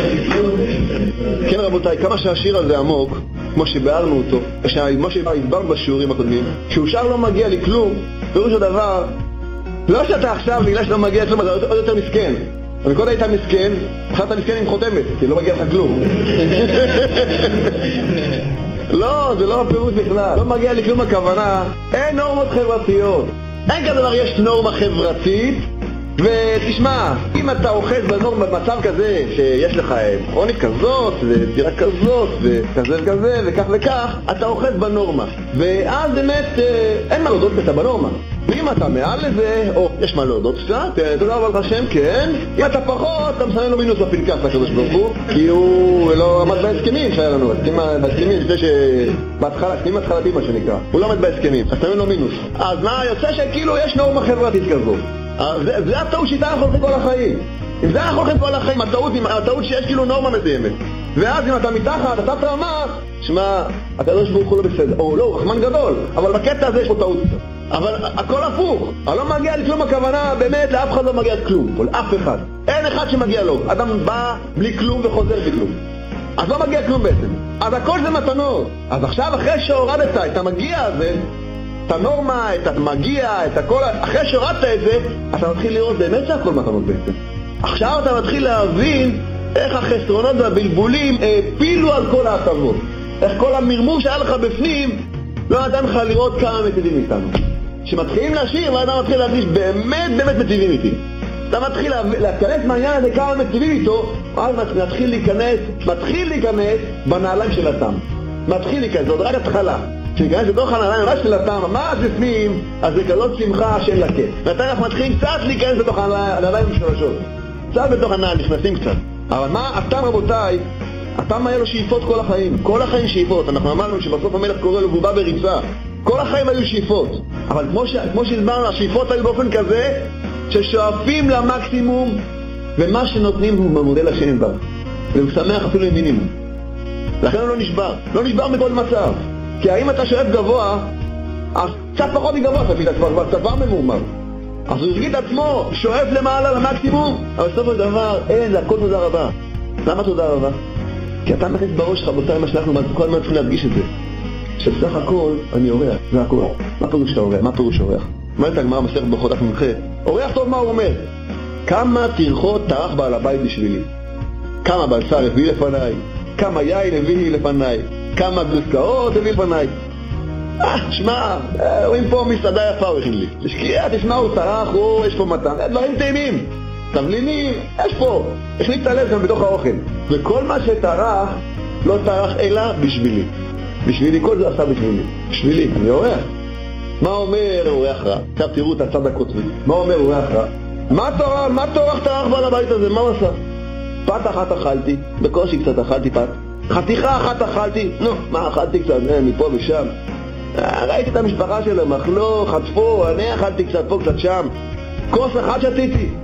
כן רבותיי, כמה שהשיר הזה עמוק, כמו שבארנו אותו, כמו שהסברנו בשיעורים הקודמים, שהוא שר לא מגיע לי כלום, פירוש הדבר, לא שאתה עכשיו בגלל שלא מגיע כלום, אתה עוד יותר מסכן. אבל קודם היית מסכן, עכשיו אתה מסכן עם חותמת, כי לא מגיע לך כלום. לא, זה לא הפירוש בכלל. לא מגיע לי כלום הכוונה, אין נורמות חברתיות. אין כזה דבר, יש נורמה חברתית, ותשמע, אם אתה אוחז בנורמה במצב כזה, שיש לך מכונית כזאת, ודירה כזאת, וכזה וכזה, וכך וכך, אתה אוחז בנורמה. ואז באמת, אין מה להודות בזה בנורמה. ואם אתה מעל לזה, או יש מה להודות קצת, תודה רבה לך השם, כן. אם אתה פחות, אתה מסמן לו מינוס בפנקס לקדוש ברוך הוא, כי הוא לא עמד בהסכמים שהיה לנו, בהסכמים לפני שבהתחלה, הסכמים התחלתיים מה שנקרא, הוא לא עמד בהסכמים, אז מסמן לו מינוס. אז מה, יוצא שכאילו יש נורמה חברתית כזו. זה הטעות שאיתה אנחנו הולכים כל החיים. אם זה אנחנו הולכים כל החיים, הטעות שיש כאילו נורמה מסוימת. ואז אם אתה מתחת, אתה תרמה, שמע, הקדוש ברוך הוא לא בסדר, או לא, הוא רחמן גדול, אבל בקטע הזה יש פה טעות. אבל הכל הפוך, אבל לא מגיע לי כלום הכוונה, באמת לאף אחד לא מגיע כלום, או לאף אחד. אין אחד שמגיע לו, אדם בא בלי כלום וחוזר בלי כלום. אז לא מגיע כלום בעצם. אז הכל זה מתנות. אז עכשיו אחרי שהורדת את המגיע הזה, את הנורמה, את המגיע, את הכל, אחרי שהורדת את זה, אתה מתחיל לראות באמת שהכל מתנות בעצם. עכשיו אתה מתחיל להבין איך החסרונות והבלבולים הפילו על כל ההטבות. איך כל המרמור שהיה לך בפנים לא נתן לך לראות כמה מטיבים איתנו. כשמתחילים לשיר, ואתה מתחיל להרגיש באמת מטיבים איתי. אתה מתחיל להיכנס מהעניין הזה כמה מטיבים איתו, אז מתחיל להיכנס בנעליים של התם. מתחיל להיכנס, זה עוד רק התחלה. כשניכנס לתוך הנעליים רק של התם, מה בפנים, אז זה כזאת שמחה שאין לה כיף. ואתה אנחנו מתחילים קצת להיכנס לתוך הנעליים משולשות. קצת בתוך הנעליים, נכנסים קצת. אבל מה, התם רבותיי, התם היה לו שאיפות כל החיים. כל החיים שאיפות. אנחנו אמרנו שבסוף המלך קורא לו בובה בריצה. כל החיים היו שאיפות. אבל כמו שהסברנו, השאיפות היו באופן כזה ששואפים למקסימום, ומה שנותנים הוא במודל השם בה. והוא שמח אפילו עם מינימום. לכן הוא לא נשבר. לא נשבר מכל מצב. כי האם אתה שואף גבוה, אז קצת פחות מגבוה, אתה כבר ממורמר. אז הוא הרגיל את עצמו, שואף למעלה למקסימום, אבל בסוף הדבר, אין, זה הכל תודה רבה. למה תודה רבה? כי אתה מכניס בראש שלך, בוטה מה שאנחנו כל הזמן צריכים להדגיש את זה. שסך הכל, אני אורח, זה הכל. מה פירוש שאתה אורח? מה פירוש אורח? אומרת הגמרא מסכת ברכות דף מ"ח. אורח טוב מה הוא אומר? כמה טרחות טרח בעל הבית בשבילי? כמה בשר הביא לפניי? כמה יין הביא לפניי? כמה גלוסקאות הביא לפניי? שמע, רואים פה מסעדה יפה הוא הכין לי. לשקיעה, תשמע, הוא טרח, יש פה מתן, דברים טעימים. תבלינים, יש פה. הכניס את הלב גם בתוך האוכל. וכל מה שטרח, לא טרח אלא בשבילי. בשבילי, כל זה עשה בשבילי. בשבילי, אני אורח. מה אומר אורח רע? עכשיו תראו את הצד הקוטבי. מה אומר אורח רע? מה טורח טרח בעל הבית הזה? מה הוא עשה? פת אחת אכלתי, בקושי קצת אכלתי פת. חתיכה אחת אכלתי, מה אכלתי קצת, מפה ושם. ראיתי את המשפחה שלהם, אכלו, חטפו, אני אכלתי קצת פה, קצת שם. כוס אחת שתיתי.